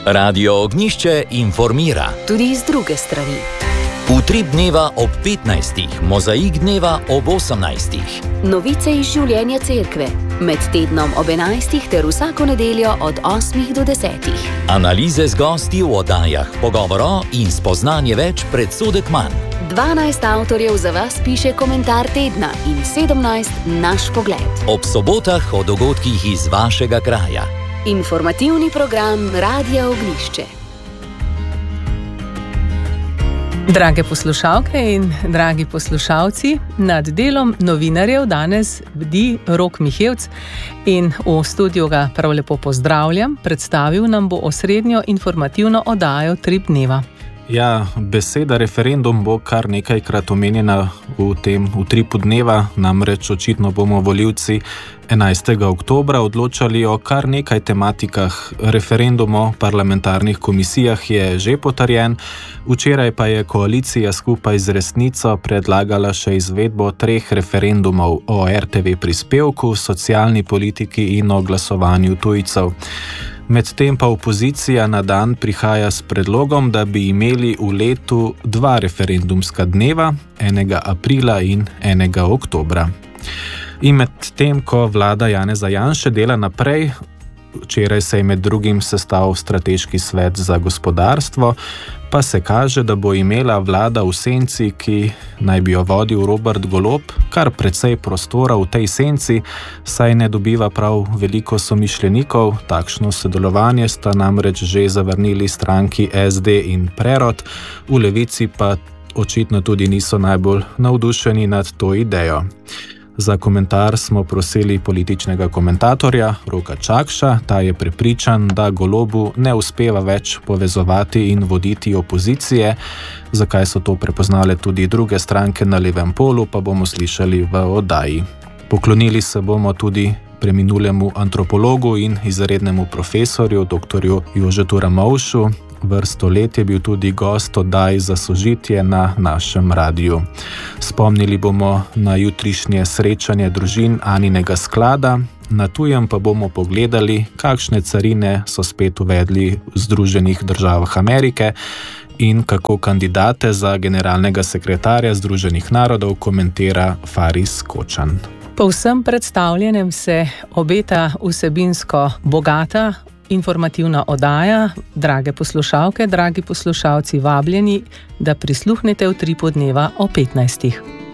Radio Ognjišče informira. Tudi iz druge strani. Utrip dneva ob 15, mozaik dneva ob 18. Novice iz življenja cerkve, med tednom ob 11 ter vsako nedeljo od 8 do 10. Analize z gosti v oddajah, pogovoro in spoznanje več predsodek manj. 12 avtorjev za vas piše komentar tedna in 17 naš pogled. Ob sobotah o dogodkih iz vašega kraja. Informativni program Radia Ognjišče. Drage poslušalke in dragi poslušalci, nad delom novinarjev danes bdi Rok Mihevc in v studiu ga prav lepo pozdravljam. Predstavil nam bo osrednjo informativno oddajo Trip dneva. Ja, beseda referendum bo kar nekajkrat omenjena v tripu dneva, namreč očitno bomo volivci 11. oktobra odločali o kar nekaj tematikah. Referendum o parlamentarnih komisijah je že potrjen, včeraj pa je koalicija skupaj z Resnico predlagala še izvedbo 3 referendumov o RTV prispevku, socialni politiki in o glasovanju tujcev. Medtem pa opozicija na dan prihaja s predlogom, da bi imeli v letu 2 referendumska dneva, 1. aprila in 1. oktobra. In medtem, ko vlada Janeza Janše dela naprej, včeraj se je med drugim sestal strateški svet za gospodarstvo, pa se kaže, da bo imela vlada v senci, ki naj bi jo vodil Robert Golob, kar precej prostora v tej senci, saj ne dobiva prav veliko somišljenikov. Takšno sodelovanje sta namreč že zavrnili stranki SD in Prerod, v Levici pa očitno tudi niso najbolj navdušeni nad to idejo. Za komentar smo prosili političnega komentatorja Roka Čakša. Ta je prepričan, da Golobu ne uspeva več povezovati in voditi opozicije. Zakaj so to prepoznale tudi druge stranke na levem polu, pa bomo slišali v oddaji. Poklonili se bomo tudi preminulemu antropologu in izrednemu profesorju dr. Jožetu Ramovšu. Vrsto let je bil tudi gost oddaj Za sožitje na našem radiju. Spomnili bomo na jutrišnje srečanje družin Aninega sklada, na tujem pa bomo pogledali, kakšne carine so spet uvedli v Združenih državah Amerike in kako kandidate za generalnega sekretarja Združenih narodov komentira Faris Kočan. Po vsem predstavljenem se obeta vsebinsko bogata informativna oddaja. Drage poslušalke, dragi poslušalci, vabljeni, da prisluhnete v Tripu dneva o 15.